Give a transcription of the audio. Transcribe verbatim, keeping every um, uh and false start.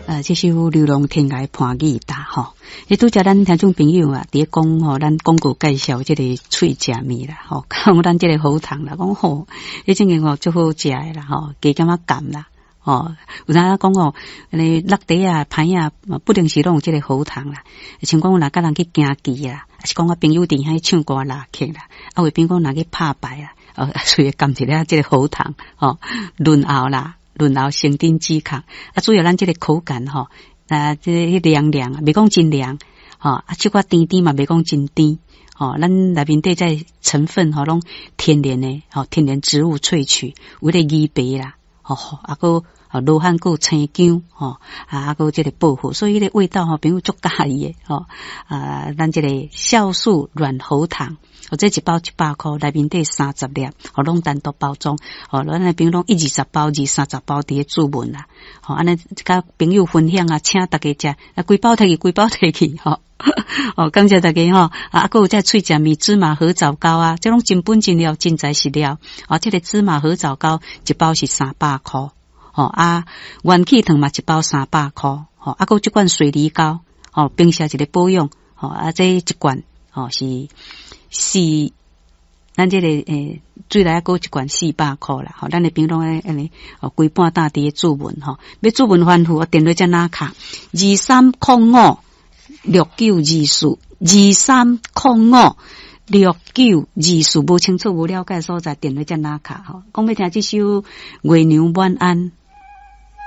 呃，这首《流浪天涯伴雨打》吼，伊拄则咱听众朋友啊，伫讲吼，咱广告介绍这个脆食面啦，吼，讲咱这个好糖啦，讲吼，迄种个吼足好食的啦，吼，加减啊咸啦，吼，有当讲吼，你落地啊、歹啊，不定时拢有这个好糖啦，像讲若甲人去行棋啦，还是讲我朋友伫遐唱歌拉客啦，啊，为边讲若去拍牌啦，哦，所以甘一个这个好糖，吼，润喉啦。润喉生津止渴，啊，主要咱这个口感吼，啊，这凉凉，袂讲真凉，吼，啊，即个甜甜嘛，袂讲真甜，吼，咱内面底在成分吼，拢天然的，吼，天然植物萃取，有咧鱼白啦，吼，啊个啊罗汉果青姜，吼，啊个这个薄荷，所以咧味道吼，朋友足介意的，吼，啊，咱这个酵素软喉糖。哦，这一包一百块，内面底三十粒，哦，拢单独包装，哦，咱那边拢一二十包、二三十包伫咧注文啦，哦，安尼甲朋友分享啊，请大家食，啊，规包摕去，规包摕去，吼、哦，哦，感谢大家吼，啊，还有这脆食面、芝麻合枣糕啊，这种真本真料、真材实料，啊，这个芝麻合枣糕一包是三百块，哦，啊，元气糖嘛一包三百块，哦，啊，还有这罐水梨膏，哦，平时一个保养，哦，啊，这一罐，哦，是。是，咱这个诶，最来个一罐四百块啦，吼，咱的平拢诶安尼，哦，规半大伫注文吼，要注文吩咐，电话在哪卡？二三零五六九二四，二三零五六九二四，无清楚无了解所在，电话在哪卡？吼，讲要听这首《月娘晚安》。